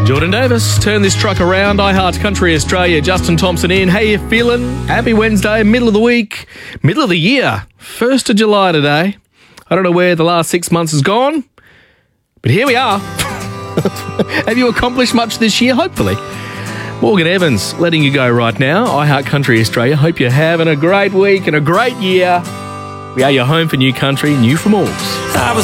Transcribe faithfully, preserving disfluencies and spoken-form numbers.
Jordan Davis, turn this truck around. I Heart Country Australia, Justin Thompson in. How you feeling? Happy Wednesday, middle of the week, middle of the year, first of July today. I don't know where the last six months has gone, but here we are. Have you accomplished much this year? Hopefully. Morgan Evans, letting you go right now. I Heart Country Australia. Hope you're having a great week and a great year. We are your home for new country, new from Orgs. I was